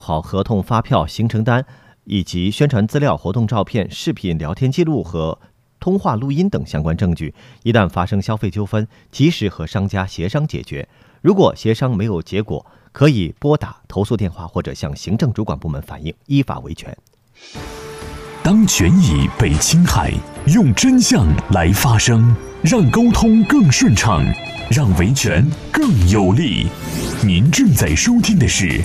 好合同发票、行程单以及宣传资料、活动照片、视频、聊天记录和通话录音等相关证据。一旦发生消费纠纷，及时和商家协商解决。如果协商没有结果，可以拨打投诉电话或者向行政主管部门反映，依法维权。 当权益被侵害，用真相来发声，让沟通更顺畅，让维权更有力。您正在收听的是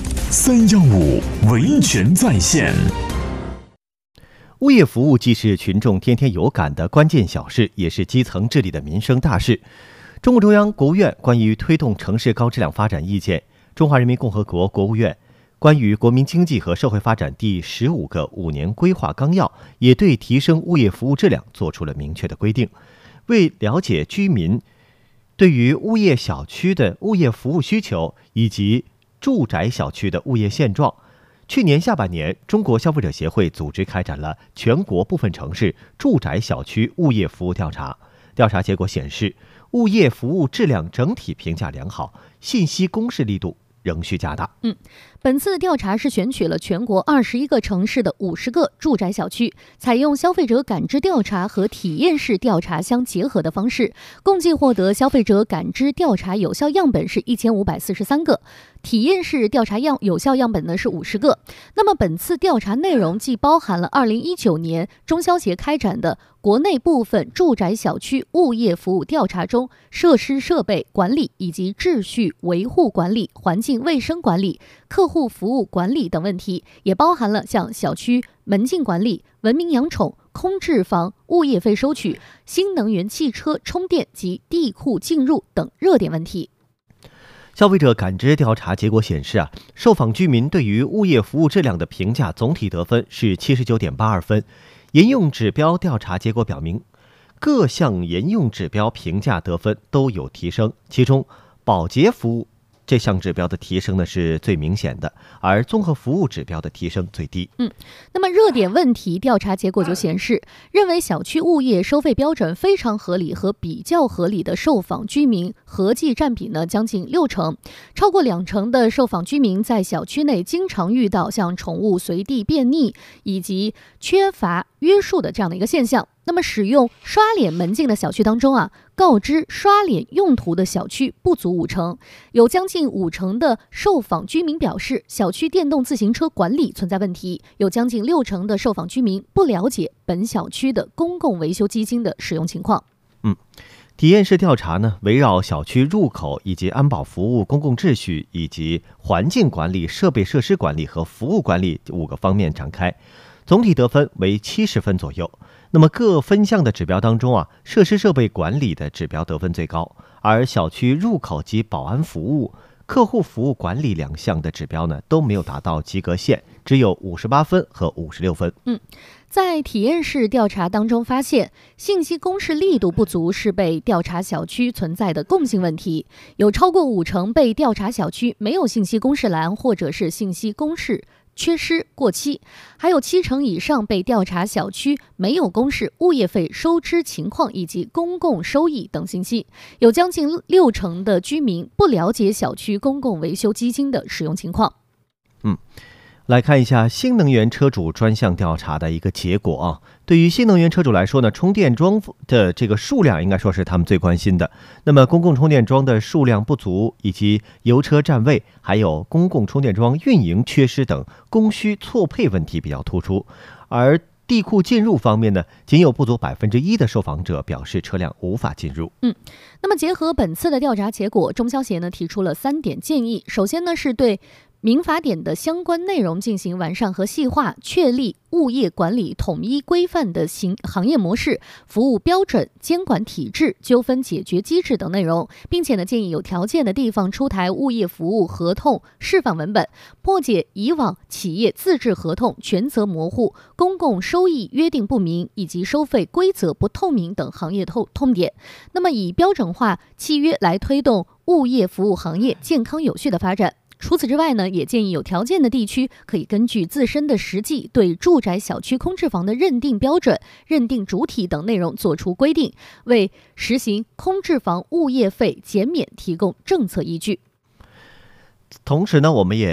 315维权在线。 物业服务既是群众天天有感的关键小事，也是基层治理的民生大事。中共中央、国务院关于推动城市高质量发展意见，中华人民共和国国务院关于国民经济和社会发展第15个5年规划纲要也对提升物业服务质量作出了明确的规定。为了解居民对于物业小区的物业服务需求以及住宅小区的物业现状，去年下半年，中国消费者协会组织开展了全国部分城市住宅小区物业服务调查。调查结果显示，物业服务质量整体评价良好，信息公示力度仍需加大。 本次调查是选取了全国21个城市的50个住宅小区，采用消费者感知调查和体验式调查相结合的方式，共计获得消费者感知调查有效样本是1543个，体验式调查有效样本呢是50个。那么本次调查内容既包含了2019年中消协开展的国内部分住宅小区物业服务调查中设施设备管理以及秩序维护管理、环境卫生管理、客户服务管理等问题，也包含了像小区门禁管理、文明养宠、空置房物业费收取、新能源汽车充电及地库进入等热点问题。 消费者感知调查结果显示受访居民对于物业服务质量的评价总体得分是79.82分。沿用指标调查结果表明，各项沿用指标评价得分都有提升，其中保洁服务这项指标的提升呢是最明显的，而综合服务指标的提升最低。 那么热点问题调查结果就显示，认为小区物业收费标准非常合理和比较合理的受访居民合计占比呢将近60%，超过20%的受访居民在小区内经常遇到像宠物随地便溺以及缺乏约束的这样的一个现象。那么使用刷脸门禁的小区当中告知刷脸用途的小区不足50%，有将近50%的受访居民表示小区电动自行车管理存在问题，有将近60%的受访居民不了解本小区的公共维修基金的使用情况。 体验式调查呢，围绕小区入口以及安保服务、公共秩序以及环境管理、设备设施管理和服务管理5个方面展开，总体得分为70分左右。那么各分项的指标当中设施设备管理的指标得分最高，而小区入口及保安服务、客户服务管理2项的指标呢都没有达到及格线，只有58分和56分。 在体验式调查当中发现，信息公示力度不足是被调查小区存在的共性问题，有超过50%被调查小区没有信息公示栏，或者是信息公示缺失过期，还有70%以上被调查小区没有公示物业费收支情况以及公共收益等信息，有将近60%的居民不了解小区公共维修基金的使用情况。 来看一下新能源车主专项调查的一个结果对于新能源车主来说呢，充电桩的这个数量应该说是他们最关心的。那么公共充电桩的数量不足，以及油车占位，还有公共充电桩运营缺失等供需错配问题比较突出。而地库进入方面呢，仅有不足1%的受访者表示车辆无法进入。 那么结合本次的调查结果，中消协呢提出了3点建议。首先呢是对民法典的相关内容进行完善和细化，确立物业管理统一规范的行业模式、服务标准、监管体制、纠纷解决机制等内容，并且呢建议有条件的地方出台物业服务合同示范文本，破解以往企业自治合同权责模糊、公共收益约定不明以及收费规则不透明等行业痛点。那么以标准化契约来推动物业服务行业健康有序的发展。除此之外呢，也建议有条件的地区可以根据自身的实际，对住宅小区空置房的认定标准、认定主体等内容作出规定，为实行空置房物业费减免提供政策依据。 同时呢，我们也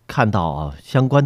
看到相关